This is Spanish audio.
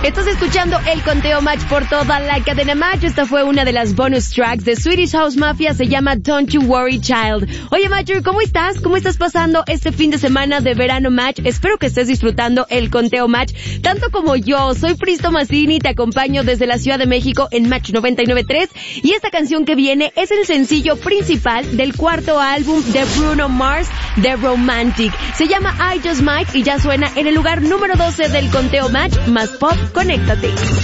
Estás escuchando el Conteo Match por toda la cadena Match. Esta fue una de las bonus tracks de Swedish House Mafia. Se llama Don't You Worry Child. Oye, Matcher, ¿cómo estás? ¿Cómo estás pasando este fin de semana de verano Match? Espero que estés disfrutando el Conteo Match tanto como yo. Soy Fristo Massini, te acompaño desde la Ciudad de México en Match 99.3. Y esta canción que viene es el sencillo principal del cuarto álbum de Bruno Mars, The Romantic. Se llama I Just Might y ya suena en el lugar número 12 del Conteo Match. Más pop, conéctate.